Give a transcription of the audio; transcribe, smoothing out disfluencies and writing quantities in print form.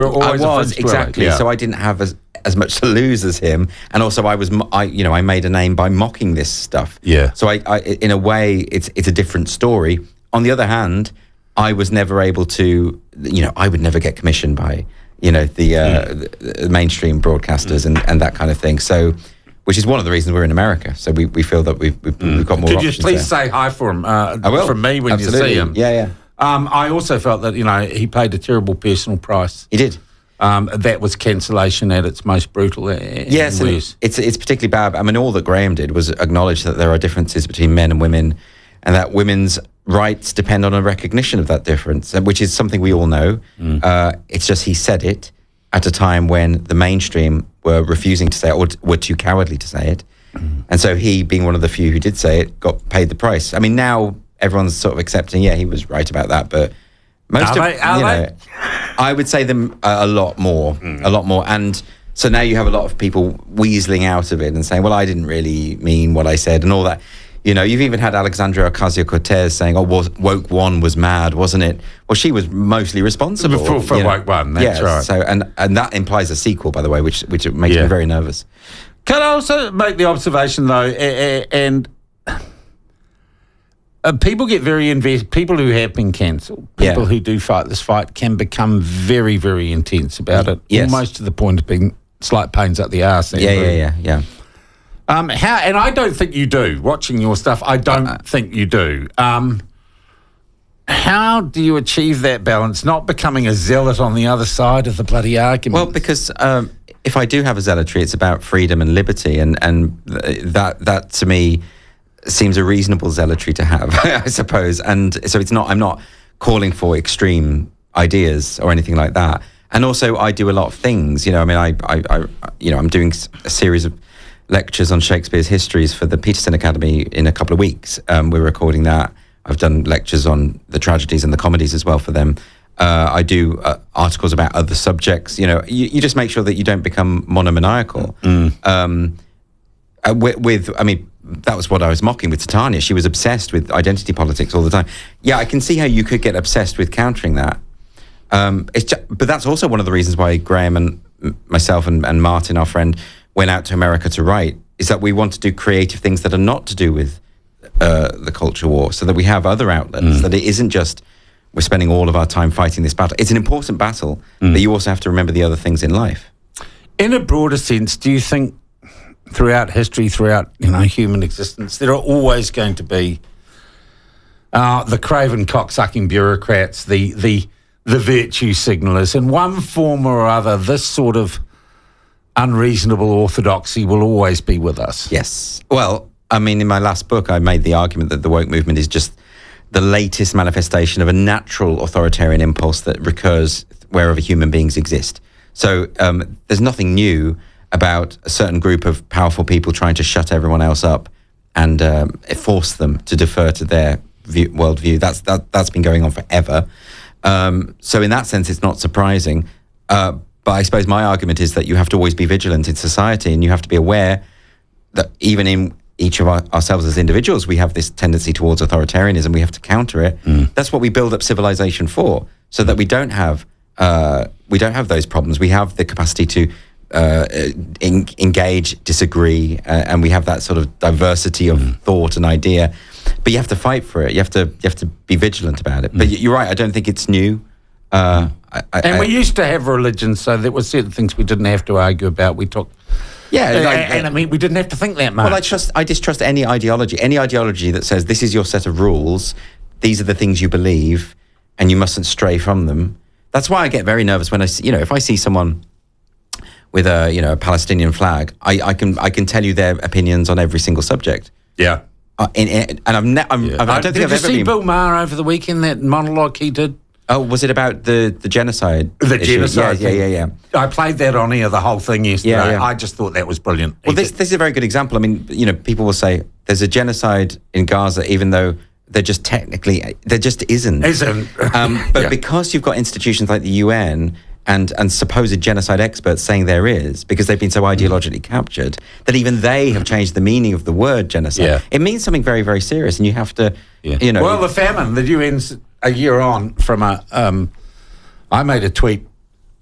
I was, exactly. Yeah. So I didn't have as much to lose as him, and also I made a name by mocking this stuff. Yeah. So I in a way, it's a different story. On the other hand, I was never able to, I would never get commissioned by, the mainstream broadcasters and that kind of thing. So, which is one of the reasons we're in America. So we feel that we've got more options. Could you please there. say hi for him? I will. From me when Absolutely. you see him. Yeah. I also felt that, he paid a terrible personal price. He did. That was cancellation at its most brutal. Yes, and it's particularly bad. I mean, all that Graham did was acknowledge that there are differences between men and women, and that women's rights depend on a recognition of that difference, which is something we all know. It's just he said it at a time when the mainstream were refusing to say it, or were too cowardly to say it. And so he, being one of the few who did say it, got paid the price. I mean, now everyone's sort of accepting, he was right about that, but most I would say them a lot more. And so now you have a lot of people weaseling out of it and saying, well, I didn't really mean what I said and all that. You've even had Alexandria Ocasio-Cortez saying, Woke One was mad, wasn't it? Well, she was mostly responsible. For Woke One, that's right. So, and that implies a sequel, by the way, which makes me very nervous. Can I also make the observation, though, and people get very invested, people who have been cancelled, people who do fight this fight can become very, very intense about it, almost to the point of being slight pains up the arse. Yeah. And I don't think you do. Watching your stuff, I don't think you do. How do you achieve that balance, not becoming a zealot on the other side of the bloody argument? Well, because if I do have a zealotry, it's about freedom and liberty, and that to me seems a reasonable zealotry to have, I suppose. And so I'm not calling for extreme ideas or anything like that. And also, I do a lot of things. I'm doing a series of lectures on Shakespeare's histories for the Peterson Academy in a couple of weeks. We're recording that. I've done lectures on the tragedies and the comedies as well for them. I do articles about other subjects. You just make sure that you don't become monomaniacal. That was what I was mocking with Titania. She was obsessed with identity politics all the time. Yeah, I can see how you could get obsessed with countering that. But that's also one of the reasons why Graham and myself and Martin, our friend, went out to America to write, is that we want to do creative things that are not to do with the culture war, so that we have other outlets, that it isn't just we're spending all of our time fighting this battle. It's an important battle, but you also have to remember the other things in life. In a broader sense, do you think throughout history, throughout human existence, there are always going to be the craven cocksucking bureaucrats, the virtue signalers, in one form or other? This sort of unreasonable orthodoxy will always be with us. Yes. Well, I mean, in my last book, I made the argument that the woke movement is just the latest manifestation of a natural authoritarian impulse that recurs wherever human beings exist. So there's nothing new about a certain group of powerful people trying to shut everyone else up and force them to defer to their worldview. That's been going on forever. So in that sense, it's not surprising. But I suppose my argument is that you have to always be vigilant in society, and you have to be aware that even in each of ourselves as individuals, we have this tendency towards authoritarianism. We have to counter it. That's what we build up civilization for, so that we don't have those problems. We have the capacity to engage, disagree, and we have that sort of diversity of thought and idea. But you have to fight for it. You have to be vigilant about it. But you're right. I don't think it's new. We used to have religion, so there were certain things we didn't have to argue about. We talked. Yeah, we didn't have to think that much. Well, I distrust any ideology that says this is your set of rules, these are the things you believe, and you mustn't stray from them. That's why I get very nervous when if I see someone with a Palestinian flag, I can tell you their opinions on every single subject. Yeah. I don't think I've ever been. Did you see Bill Maher over the weekend, that monologue he did? Oh, was it about the genocide? The genocide. Yeah. I played that on air, the whole thing yesterday. Yeah. I just thought that was brilliant. Well, this is a very good example. I mean, people will say there's a genocide in Gaza, even though there just isn't. But because you've got institutions like the UN and supposed genocide experts saying there is, because they've been so ideologically captured, that even they have changed the meaning of the word genocide. Yeah. It means something very, very serious, and you have to, Well, the famine, the UN's a year on from I made a tweet